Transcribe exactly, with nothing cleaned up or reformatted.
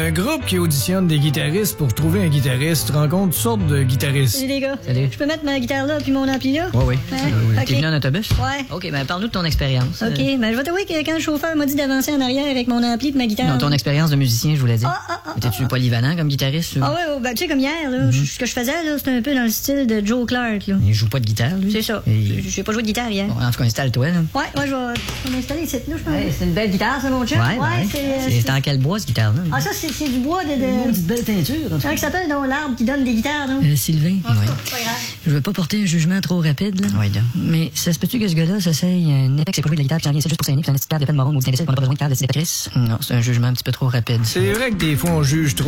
un groupe qui auditionne des guitaristes pour trouver un guitariste rencontre toutes sortes de guitaristes. Salut les gars. Salut. Je peux mettre ma guitare là puis mon ampli là? Oui, oui. Ouais? oui. Okay. T'es venu en autobus? Ouais. OK, ben parle-nous de ton expérience. OK, Euh, ben je vais t'avouer que quand le chauffeur m'a dit d'avancer en arrière avec mon ampli et ma guitare... Non, ton expérience de musicien, je voulais dire. Ah, ah, ah, Étais-tu polyvalent comme guitariste? Ou... Ah ouais, oh, ben tu sais, comme hier, là, Mm-hmm. ce que je faisais, là, c'était un peu dans le style de Joe Clark, là. Il joue pas de guitare, lui? C'est ça. Et- J'ai pas joué de guitare hier. Bon, en tout cas, installe-toi, là. Ouais, moi, je vais, je vais m'installer ici, là, je pense. Ouais, c'est une belle guitare, ça, mon chum. Ouais, ouais. c'est... euh, C'est c'est- en quel bois, cette guitare-là? Ah, ça, c'est c'est du bois de... de... Maudite belle teinture, en tout Comment cas. il s'appelle, donc, l'arbre qui donne des guitares, non? Euh, Sylvain? Ah, Oui. c'est pas grave. Je veux pas porter un jugement trop rapide, là. Oui, là. Mais ça se peut-tu que ce gars-là s'essaye un effet que c'est pas jouer de la guitare pis s'en vient ici juste pour saigner pis un petit carte de peine marron ou d'imbécile qu'on a pas besoin de faire de cicatrice? Non, c'est un jugement un petit peu trop rapide. C'est vrai que des fois, on juge trop